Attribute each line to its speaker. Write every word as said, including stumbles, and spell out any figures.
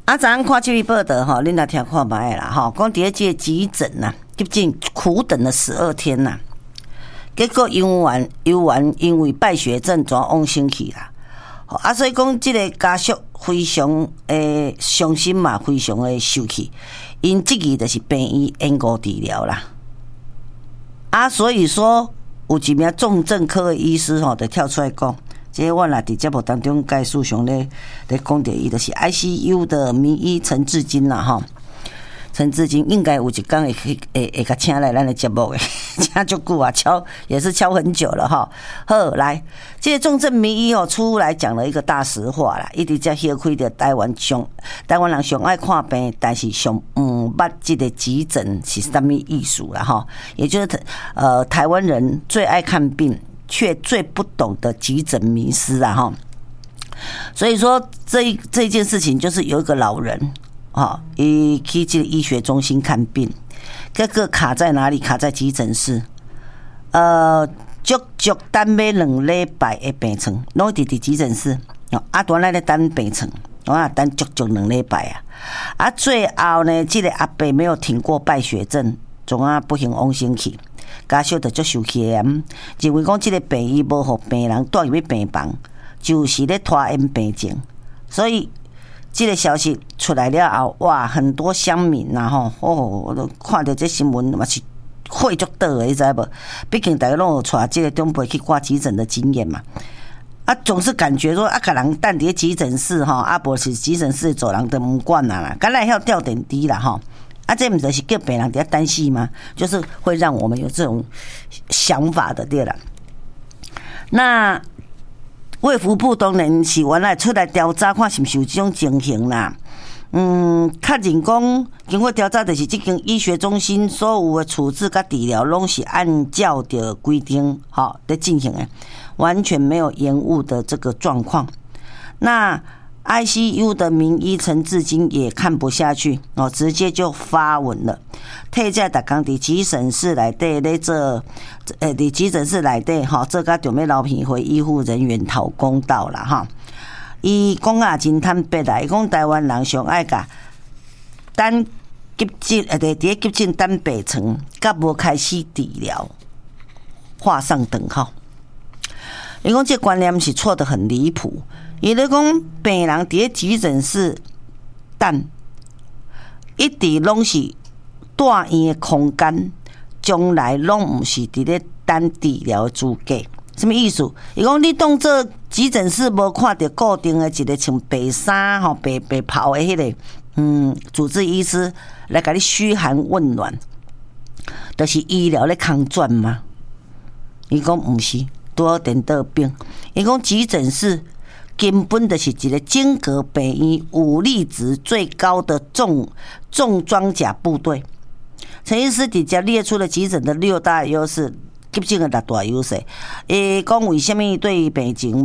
Speaker 1: 啊，昨昏看这篇报道吼，恁来听看卖啦吼，讲伫这急诊呐、啊，急诊苦等了十二天呐、啊，结果游完游完因为败血症全往生去啦。啊，所以讲这个家属非常诶伤心嘛，非常诶受气，因即个就是病医延误治疗啦。啊，所以说有一名重症科的医师吼，就跳出来讲，这个我啦伫节目当中介绍上咧咧讲着，伊就是 I C U 的名医陈志金啦吼。陈志金应该有一天会会会会甲请来咱的节目的，请足久啊，敲也是敲很久了哈。好，来，这个重症名医哦出来讲了一个大实话啦，一直在掀开着台湾上台湾人上爱看病，但是上嗯捌这个急诊是什么意思啦哈？也就是呃台湾人最爱看病，却最不懂得急诊迷思啊哈。所以说这这件事情就是有一个老人。哦，伊去这个医学中心看病，结果卡在哪里？卡在急诊室。呃，足足等要两礼拜的病床，拢伫伫急诊室。哦，啊，原来咧等病床，啊，等足足两礼拜啊。啊，最后呢，这个阿伯没有挺过败血症，总啊不幸往生去。家属就足受气的，认为讲这个病医无互病人带入去病房，就是咧拖延病情，所以。这个消息出来了后，哇，很多乡民呐吼，哦，我都看到这新闻嘛是火足倒的，你知无？毕竟大家拢有带这个长辈去挂急诊的经验嘛，啊，总是感觉说啊，可能等伫急诊室吼，啊，无是急诊室走廊都唔管啦，敢来要吊点滴啦吼，啊，这不就是叫病人伫遐等死吗？就是会让我们有这种想法的对啦。那。卫福部当然是原来出来调查，看是不是有这种情形啦。嗯，确认讲经过调查，就是这间医学中心所有的处置甲治疗，拢是按照的规定好在进行的，完全没有延误的这个状况。那 I C U 的名医陈志金也看不下去哦，直接就发文了，退在大家伫急诊室内底咧做，呃，伫急诊室内底哈，这个准备老皮回医护人员讨公道啦哈。伊讲啊真坦白啦，伊讲台湾人上爱甲等急诊，呃，伫伫急诊等病床，甲无开始治疗画上等号。伊讲这观念是错得很离谱。伊咧讲病人伫急诊室等，一直拢是住院的空间，将来拢毋是伫咧等治疗的资格。什么意思？伊讲你当做急诊室无看到固定的一个穿白衫吼、白白袍的迄个嗯主治医师来甲你嘘寒问暖，就是医疗咧空转吗？伊讲毋是，拄好颠倒病。伊讲急诊室。根本就是一个间隔病医武力值最高的重重装甲部队。陈医师底下列出了急诊的六大优势，急诊的六大优势。诶，讲为什么对病情